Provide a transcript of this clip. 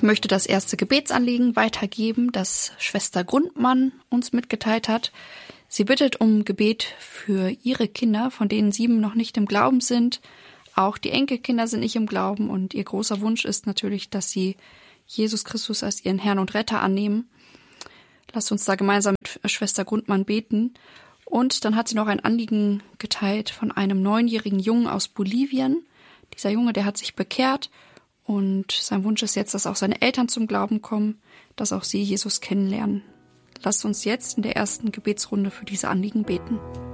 Ich möchte das erste Gebetsanliegen weitergeben, das Schwester Grundmann uns mitgeteilt hat. Sie bittet um Gebet für ihre Kinder, von denen 7 noch nicht im Glauben sind. Auch die Enkelkinder sind nicht im Glauben und ihr großer Wunsch ist natürlich, dass sie Jesus Christus als ihren Herrn und Retter annehmen. Lasst uns da gemeinsam mit Schwester Grundmann beten. Und dann hat sie noch ein Anliegen geteilt von einem 9-jährigen Jungen aus Bolivien. Dieser Junge, der hat sich bekehrt und sein Wunsch ist jetzt, dass auch seine Eltern zum Glauben kommen, dass auch sie Jesus kennenlernen. Lasst uns jetzt in der ersten Gebetsrunde für diese Anliegen beten.